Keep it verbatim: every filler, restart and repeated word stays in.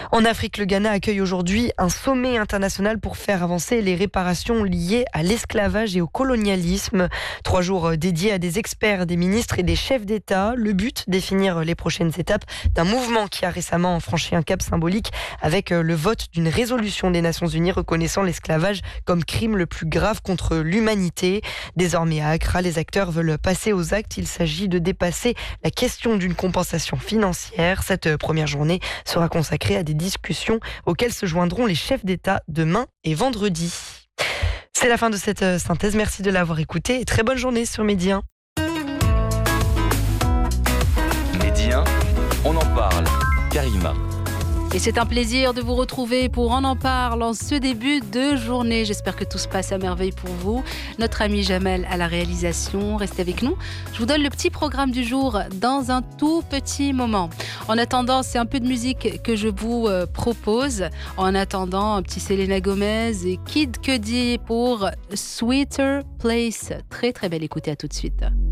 En Afrique, le Ghana accueille aujourd'hui un sommet international pour faire avancer les réparations liées à l'esclavage et au colonialisme. Trois jours dédiés à des experts, des ministres et des chefs d'État. Le but, définir les prochaines étapes d'un mouvement qui a récemment franchi un cap symbolique avec le vote d'une résolution des Nations Unies reconnaissant l'esclavage comme crime le plus grave contre l'humanité. Désormais à Accra, les acteurs veulent passer aux actes. Il s'agit de dépasser la question d'une compensation financière. Cette première journée sera consacrée à des discussions auxquelles se joindront les chefs d'État demain et vendredi. C'est la fin de cette synthèse. Merci de l'avoir écouté et très bonne journée sur Midi un. Midi un, on en parle. Karima. Et c'est un plaisir de vous retrouver pour On en parle en ce début de journée. J'espère que tout se passe à merveille pour vous. Notre ami Jamel à la réalisation. Restez avec nous. Je vous donne le petit programme du jour dans un tout petit moment. En attendant, c'est un peu de musique que je vous euh, propose. En attendant, un petit Selena Gomez et Kid Cudi pour Sweeter Place. Très très belle écoute, à tout de suite.